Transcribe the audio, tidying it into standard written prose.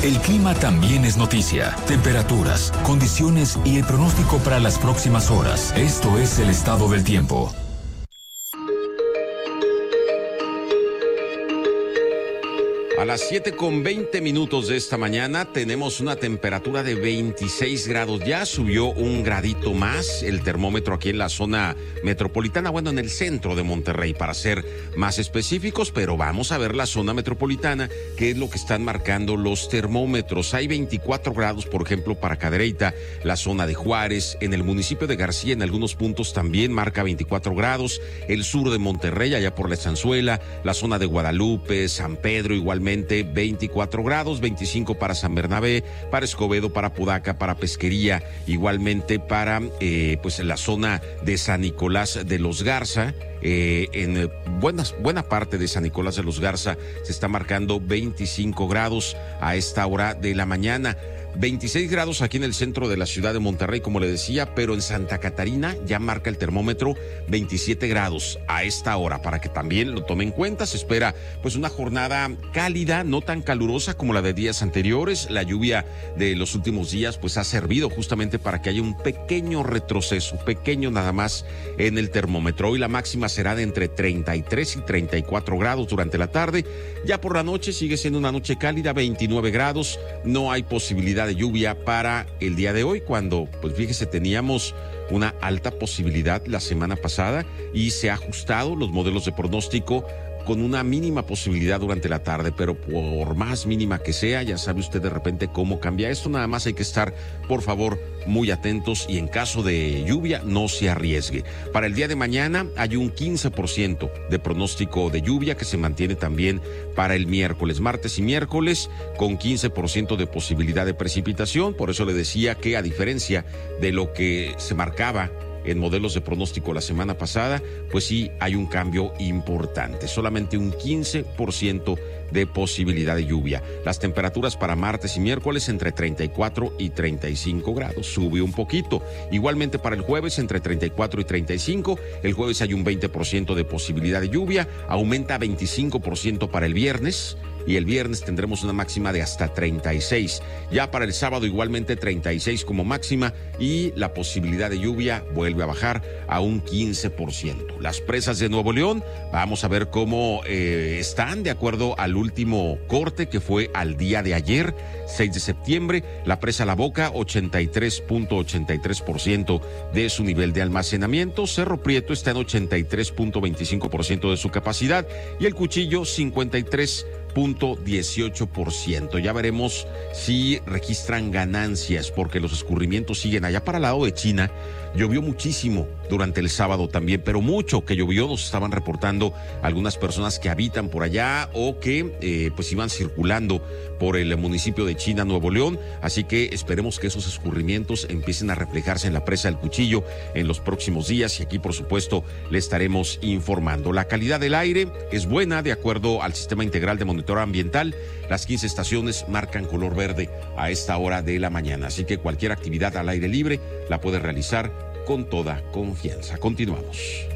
El clima también es noticia. Temperaturas, condiciones y el pronóstico para las próximas horas. Esto es el estado del tiempo. A las 7:20 de esta mañana tenemos una temperatura de 26 grados. Ya subió un gradito más el termómetro aquí en la zona metropolitana, bueno, en el centro de Monterrey, para ser más específicos, pero vamos a ver la zona metropolitana, qué es lo que están marcando los termómetros. Hay 24 grados, por ejemplo, para Cadereyta, la zona de Juárez, en el municipio de García, en algunos puntos también marca 24 grados, el sur de Monterrey, allá por la Estanzuela, la zona de Guadalupe, San Pedro, igualmente 24 grados, 25 para San Bernabé, para Escobedo, para Podaca, para Pesquería, igualmente para pues en la zona de San Nicolás de los Garza. En buena parte de San Nicolás de los Garza se está marcando 25 grados a esta hora de la mañana. 26 grados aquí en el centro de la ciudad de Monterrey, como le decía, pero en Santa Catarina ya marca el termómetro 27 grados a esta hora, para que también lo tome en cuenta. Se espera pues una jornada cálida, no tan calurosa como la de días anteriores. La lluvia de los últimos días pues ha servido justamente para que haya un pequeño retroceso, pequeño nada más, en el termómetro. Hoy la máxima será de entre 33 y 34 grados durante la tarde. Ya por la noche sigue siendo una noche cálida, 29 grados. No hay posibilidad de lluvia para el día de hoy, cuando, pues fíjese, teníamos una alta posibilidad la semana pasada y se ha ajustado los modelos de pronóstico con una mínima posibilidad durante la tarde, pero por más mínima que sea, ya sabe usted de repente cómo cambia esto. Nada más hay que estar, por favor, muy atentos y en caso de lluvia no se arriesgue. Para el día de mañana hay un 15% de pronóstico de lluvia que se mantiene también para el miércoles, martes y miércoles, con 15% de posibilidad de precipitación. Por eso le decía que, a diferencia de lo que se marcaba en modelos de pronóstico la semana pasada, pues sí hay un cambio importante, solamente un 15% de posibilidad de lluvia. Las temperaturas para martes y miércoles entre 34 y 35 grados, sube un poquito. Igualmente para el jueves entre 34 y 35, el jueves hay un 20% de posibilidad de lluvia, aumenta a 25% para el viernes, y el viernes tendremos una máxima de hasta 36. Ya para el sábado igualmente 36 como máxima, y la posibilidad de lluvia vuelve a bajar a un 15%. Las presas de Nuevo León, vamos a ver cómo están de acuerdo al último corte que fue al día de ayer, 6 de septiembre. La presa La Boca, 83.83% de su nivel de almacenamiento. Cerro Prieto está en 83.25% de su capacidad, y el Cuchillo 53.18%. Ya veremos si registran ganancias, porque los escurrimientos siguen allá para el lado de China. Llovió muchísimo durante el sábado también, pero mucho que llovió, nos estaban reportando algunas personas que habitan por allá o que pues iban circulando por el municipio de China, Nuevo León. Así que esperemos que esos escurrimientos empiecen a reflejarse en la presa del Cuchillo en los próximos días, y aquí por supuesto le estaremos informando. La calidad del aire es buena de acuerdo al Sistema Integral de Monitoreo Ambiental. Las 15 estaciones marcan color verde a esta hora de la mañana, así que cualquier actividad al aire libre la puede realizar con toda confianza. Continuamos.